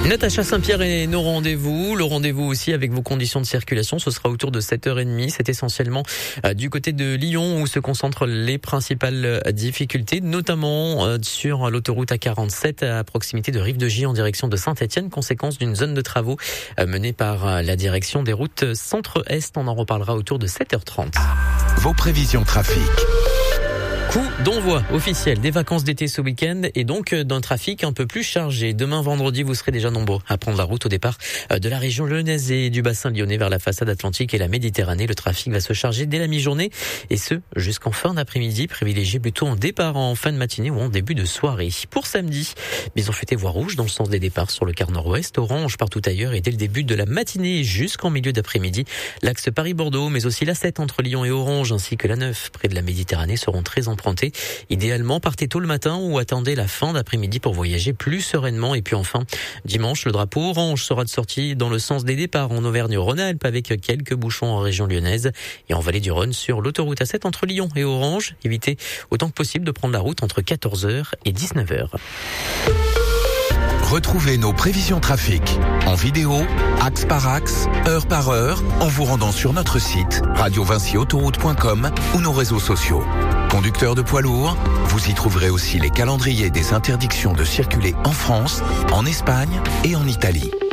Natacha Saint-Pierre et nos rendez-vous. Le rendez-vous aussi avec vos conditions de circulation. Ce sera autour de 7h30. C'est essentiellement du côté de Lyon où se concentrent les principales difficultés, notamment sur l'autoroute A47 à proximité de Rive-de-Gier en direction de Saint-Étienne, conséquence d'une zone de travaux menée par la direction des routes Centre-Est. On en reparlera autour de 7h30. Vos prévisions trafic. Coup d'envoi officiel des vacances d'été ce week-end et donc d'un trafic un peu plus chargé. Demain vendredi, vous serez déjà nombreux à prendre la route au départ de la région lyonnaise et du bassin lyonnais vers la façade atlantique et la Méditerranée. Le trafic va se charger dès la mi-journée et ce jusqu'en fin d'après-midi. Privilégiez plutôt un départ en fin de matinée ou en début de soirée. Pour samedi, bison futé voie rouge dans le sens des départs sur le quart nord-ouest, orange partout ailleurs et dès le début de la matinée jusqu'en milieu d'après-midi. L'axe Paris-Bordeaux mais aussi la 7 entre Lyon et Orange ainsi que la 9 près de la Méditerranée seront très empruntés. Idéalement, partez tôt le matin ou attendez la fin d'après-midi pour voyager plus sereinement. Et puis enfin, dimanche, le drapeau orange sera de sortie dans le sens des départs en Auvergne-Rhône-Alpes avec quelques bouchons en région lyonnaise et en vallée du Rhône sur l'autoroute A7 entre Lyon et Orange. Évitez autant que possible de prendre la route entre 14h et 19h. Retrouvez nos prévisions trafic en vidéo, axe par axe, heure par heure, en vous rendant sur notre site radiovincyautoroute.com ou nos réseaux sociaux. Conducteurs de poids lourds, vous y trouverez aussi les calendriers des interdictions de circuler en France, en Espagne et en Italie.